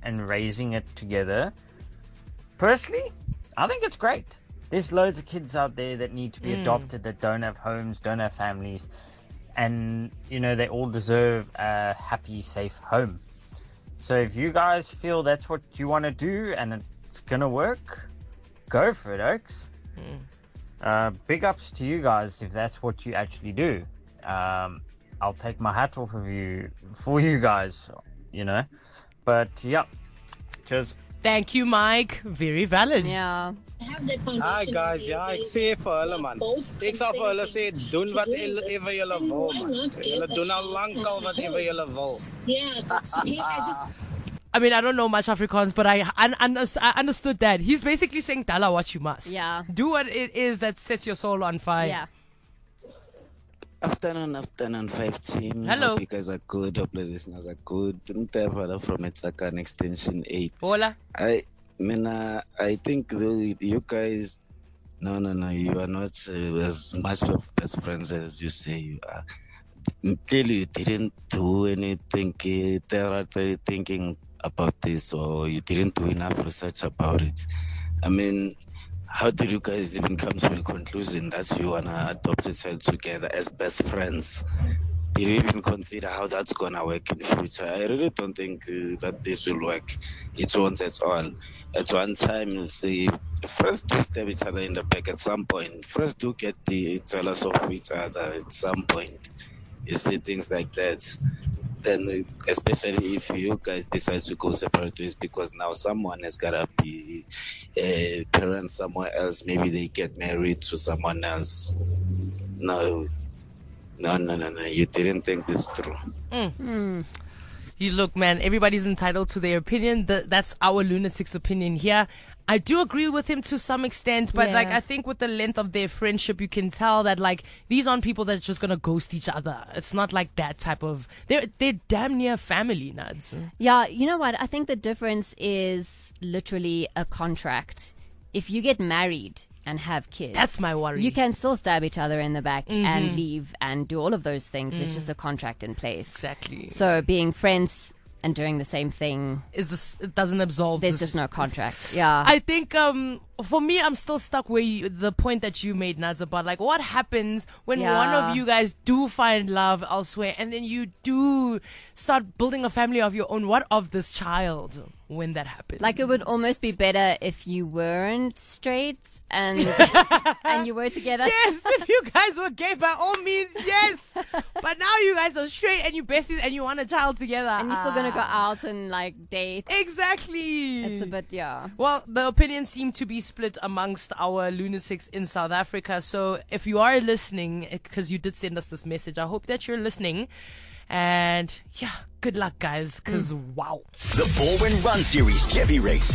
and raising it together, personally, I think it's great. There's loads of kids out there that need to be adopted, that don't have homes, don't have families, and they all deserve a happy, safe home. So if you guys feel that's what you want to do and it's gonna work, go for it, Oaks. Big ups to you guys if that's what you actually do. I'll take my hat off of you for you guys, But yeah, just thank you, Mike. Very valid. Ja. Hi guys, ja, ek sê vir hulle man. Ek sal vir hulle sê doen whatever julle wil man. Julle doen al lankal whatever julle wil. I mean, I don't know much Afrikaans, but I understood that. He's basically saying, Dala what you must. Yeah. Do what it is that sets your soul on fire. Yeah. Afternoon, 5 team. Hello. Hope you guys are good. Hope the listeners are good. Mtevara from Etsakan Extension 8. Hola. I think you guys, no, you are not as much of best friends as you say you are. Clearly, you didn't do anything territory thinking about this, or you didn't do enough research about it. I mean, how did you guys even come to a conclusion that you want to adopt a child together as best friends? Did you even consider how that's going to work in the future? I really don't think that this will work. It won't at all. At one time, you see, first do stab each other in the back at some point. First do get jealous of each other at some point. You see things like that. Then, especially if you guys decide to go separate ways because now someone has got to be a parent somewhere else. Maybe they get married to someone else. No. You didn't think this through. You look, man, everybody's entitled to their opinion. That's our Lunatics opinion here. I do agree with him to some extent, but I think with the length of their friendship, you can tell that these aren't people that are just gonna ghost each other. It's not like that type of. They're damn near family, nuts. Yeah, you know what? I think the difference is literally a contract. If you get married and have kids, that's my worry. You can still stab each other in the back and leave and do all of those things. There's just a contract in place. Exactly. So being friends and doing the same thing it doesn't absolve. There's just no contract. Yeah. I think for me, I'm still stuck where the point that you made, Nads, about what happens when one of you guys do find love elsewhere and then you do start building a family of your own. What of this child when that happens? It would almost be better if you weren't straight and and you were together. Yes, if you guys were gay, by all means, yes. But now you guys are straight and you besties and you want a child together. And you're still going to go out and date. Exactly. It's a bit, Well, the opinions seem to be split amongst our lunatics in South Africa. So if you are listening, because you did send us this message, I hope that you're listening. And good luck, guys, because wow. The Bull Run Series Jeppy Race.